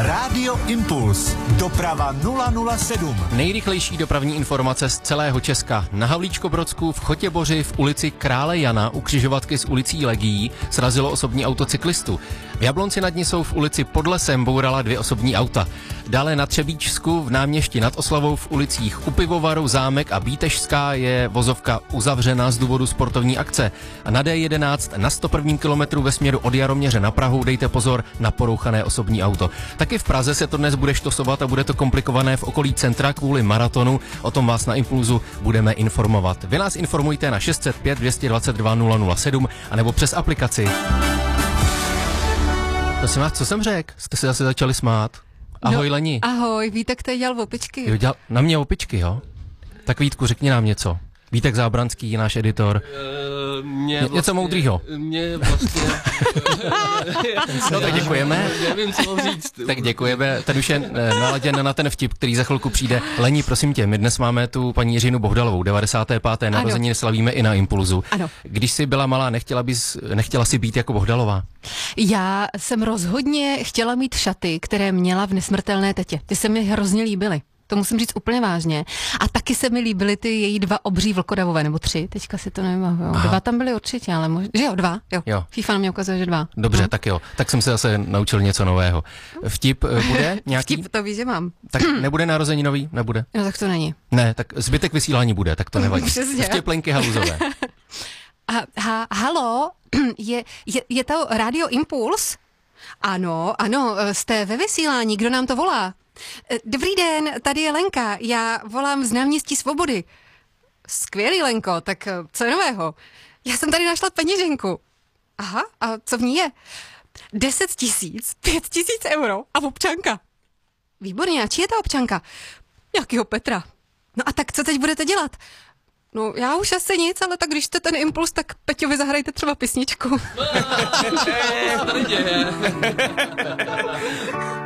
Rádio Impuls. Doprava 007. Nejrychlejší dopravní informace z celého Česka. Na Havlíčkobrodsku v Chotěboři v ulici Krále Jana u křižovatky s ulicí Legií srazilo osobní auto cyklistu. V Jablonci nad Nisou v ulici Pod lesem bourala 2 osobní auta. Dále na Třebíčsku v Náměšti nad Oslavou v ulicích U Pivovaru, Zámek a Bítežská je vozovka uzavřena z důvodu sportovní akce. A na D11 na 101. kilometru ve směru od Jaroměře na Prahu dejte pozor na porouchané osobní auto. Taky v Praze se to dnes bude štosovat a bude to komplikované v okolí centra kvůli maratonu. O tom vás na Impulzu budeme informovat. Vy nás informujte na 605 222 007 anebo přes aplikaci. Prosím vás, co jsem řekl? Jste se zase začali smát. Ahoj, no, Leni. Ahoj, Vítek tady dělal opičky. Jo, dělal na mě opičky, jo? Tak Vítku, řekni nám něco. Vítek Zábranský, náš editor. Něco moudrýho. Mě vlastně... No tak děkujeme. Nevím, co říct. Tak děkujeme. Ten už je naladěn na ten vtip, který za chvilku přijde. Lení, prosím tě, my dnes máme tu paní Jiřinu Bohdalovou, 95. narozeniny slavíme i na Impulzu. Ano. Když jsi byla malá, nechtěla si být jako Bohdalová? Já jsem rozhodně chtěla mít šaty, které měla v Nesmrtelné tetě. Ty se mi hrozně líbily. To musím říct úplně vážně. A taky se mi líbily ty její 2 obří vlkodavové, nebo 3, teďka si to nevím. 2 tam byly určitě, ale možná, že jo, 2, jo. FIFA mě ukazuje, že 2. Dobře, tak jo. Tak jsem se zase naučil něco nového. Vtip bude nějaký? Vtip, to víš, že mám. Tak nebude narozeninový? Nebude? No tak to není. Ne, tak zbytek vysílání bude, tak to nevadí. Přesně. Vtiplenky haluzové. Halo, je to Radio Impuls? Ano, jste ve vysílání, kdo nám to volá? Dobrý den, tady je Lenka, já volám z Náměstí Svobody. Skvělý, Lenko, tak co je nového? Já jsem tady našla peněženku. Aha, a co v ní je? 10 000, 5 000 euro a občanka. Výborně, a čí je ta občanka? Nějakýho Petra. No a tak co teď budete dělat? No já už asi nic, ale tak když jste ten Impuls, tak Peťovi zahrajte třeba písničku. Tady děje.